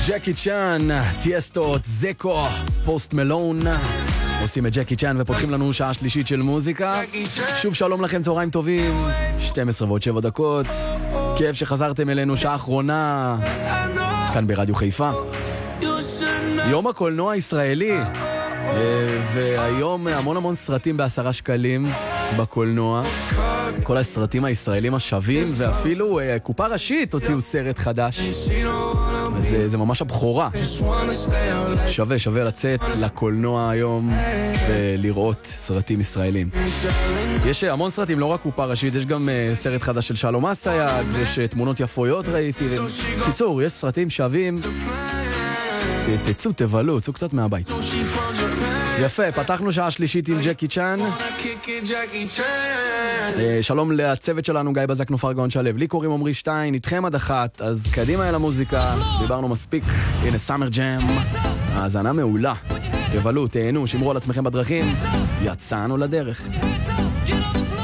ג'קי צ'אן, טיאסטו, זקו, פוסט מלון. עושים את ג'קי צ'אן ופותחים לנו שעה שלישית של מוזיקה. שוב שלום לכם, צהריים טובים, 12 ועוד 7 דקות. כיף שחזרתם אלינו, שעה אחרונה כאן ברדיו חיפה. יום הקולנוע הישראלי, והיום המון סרטים ב10 שקלים בקולנוע. כל הסרטים הישראלים השווים, ואפילו קופה ראשית הוציאו סרט חדש. זה ממש הבחורה. שווה לצאת לקולנוע היום ולראות סרטים ישראלים. יש המון סרטים, לא רק קופה ראשית, יש גם סרט חדש של שלום אסייג, יש תמונות יפויות ראיתי. קיצור, יש סרטים שווים. תצאו, תבלו, צאו קצת מהבית. יפה, פתחנו שעה שלישית עם ג'קי צ'אן. שלום לצוות שלנו, גיא בזק, נופר גאון שלו, לי קוראים עמרי שטיין, איתכם עד 1, אז קדימה אל המוזיקה, דיברנו מספיק, הנה סאמר ג'ם, האזנה מעולה, תבלו, תהנו, שמרו על עצמכם בדרכים, יצאנו לדרך.